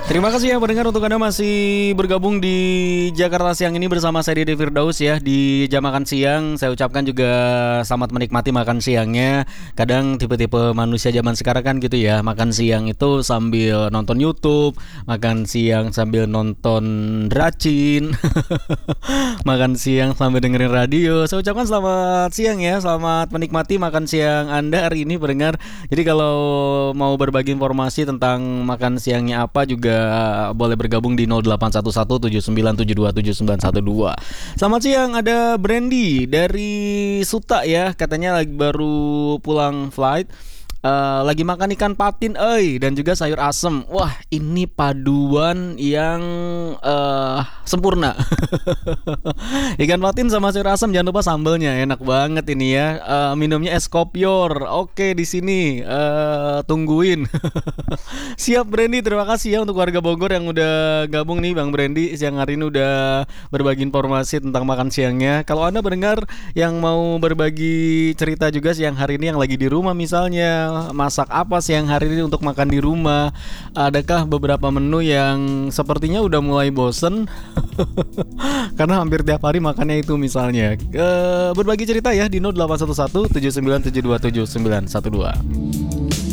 Terima kasih ya pendengar untuk Anda masih bergabung di Jakarta Siang ini bersama saya Dede Firdaus ya. Di jam makan siang saya ucapkan juga selamat menikmati makan siangnya. Kadang tipe-tipe manusia zaman sekarang kan gitu ya, makan siang itu sambil nonton YouTube, makan siang sambil nonton Dracin, makan siang sambil dengerin radio. Saya ucapkan selamat siang ya, selamat menikmati makan siang Anda hari ini pendengar. Jadi kalau mau berbagi informasi tentang makan siangnya apa juga boleh bergabung di 081179727912. Selamat siang, ada Brandy dari Suta ya, katanya lagi baru pulang flight. Lagi makan ikan patin dan juga sayur asem. Wah, ini paduan yang sempurna. Ikan patin sama sayur asem, jangan lupa sambelnya, enak banget ini ya. Minumnya es kopior. Oke, di sini tungguin. Siap Brandy, terima kasih ya untuk warga Bogor yang udah gabung nih. Bang Brandy siang hari ini udah berbagi informasi tentang makan siangnya. Kalau Anda mendengar yang mau berbagi cerita juga siang hari ini yang lagi di rumah misalnya, masak apa siang hari ini untuk makan di rumah? Adakah beberapa menu yang sepertinya udah mulai bosen? Karena hampir tiap hari makannya itu misalnya. Berbagi cerita ya di 0811 79727912.